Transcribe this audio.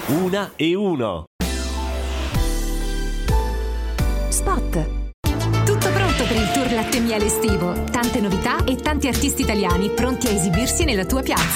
Una e uno. Spot. Tutto pronto per il tour Latte e Miele estivo. Tante novità e tanti artisti italiani pronti a esibirsi nella tua piazza.